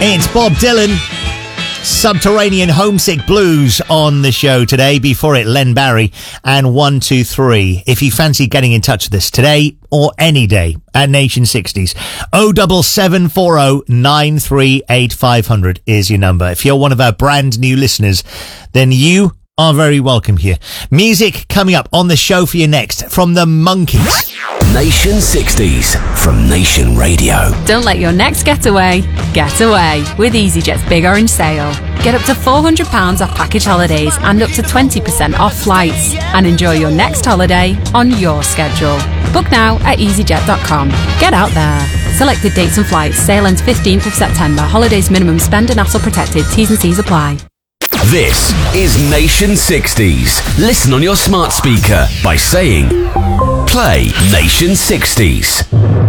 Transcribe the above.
It's Bob Dylan, Subterranean Homesick Blues on the show today. Before it, Len Barry and 123. If you fancy getting in touch with us today or any day at Nation 60s, 07740 938 500 is your number. If you're one of our brand new listeners, then you are very welcome here. Music coming up on the show for you next from the Monkees. Nation 60s from Nation Radio. Don't let your next getaway get away with EasyJet's Big Orange Sale. Get up to £400 off package holidays and up to 20% off flights. And enjoy your next holiday on your schedule. Book now at easyjet.com. Get out there. Selected dates and flights. Sale ends 15th of September. Holidays minimum spend and hassle protected. T's and C's apply. This is Nation 60s. Listen on your smart speaker by saying, play Nation 60s.